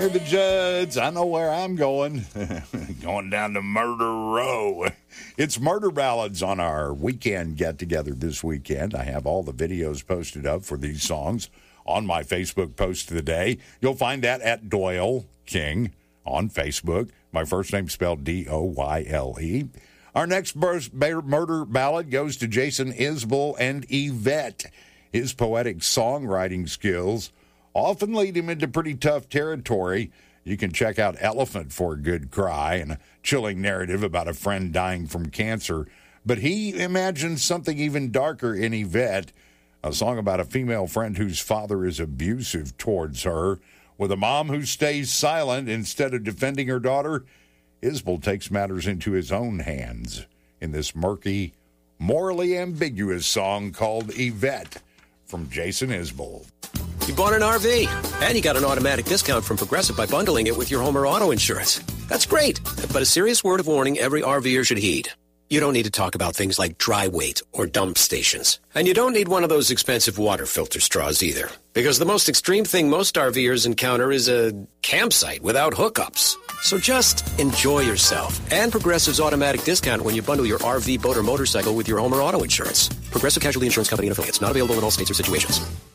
Hey, the Judds, I know where I'm going. Going down to Murder Row. It's Murder Ballads on our weekend get-together this weekend. I have all the videos posted up for these songs on my Facebook post of the day. You'll find that at Doyle King on Facebook. My first name spelled D-O-Y-L-E. Our next murder ballad goes to Jason Isbell and Yvette. His poetic songwriting skills often lead him into pretty tough territory. You can check out Elephant for a good cry and a chilling narrative about a friend dying from cancer. But he imagines something even darker in Yvette, a song about a female friend whose father is abusive towards her. With a mom who stays silent instead of defending her daughter, Isbell takes matters into his own hands in this murky, morally ambiguous song called Yvette from Jason Isbell. You bought an RV, and you got an automatic discount from Progressive by bundling it with your home or auto insurance. That's great, but a serious word of warning every RVer should heed. You don't need to talk about things like dry weight or dump stations. And you don't need one of those expensive water filter straws either. Because the most extreme thing most RVers encounter is a campsite without hookups. So just enjoy yourself and Progressive's automatic discount when you bundle your RV, boat, or motorcycle with your home or auto insurance. Progressive Casualty Insurance Company and Affiliates. Not available in all states or situations.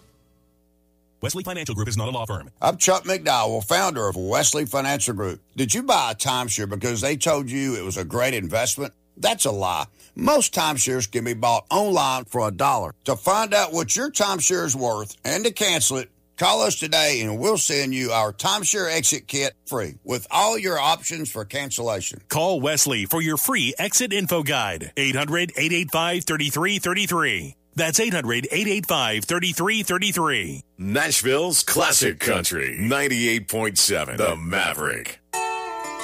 Wesley Financial Group is not a law firm. I'm Chuck McDowell, founder of Wesley Financial Group. Did you buy a timeshare because they told you it was a great investment? That's a lie. Most timeshares can be bought online for $1. To find out what your timeshare is worth and to cancel it, call us today and we'll send you our timeshare exit kit free with all your options for cancellation. Call Wesley for your free exit info guide. 800-885-3333. That's 800-885-3333. Nashville's Classic Country, 98.7, The Maverick.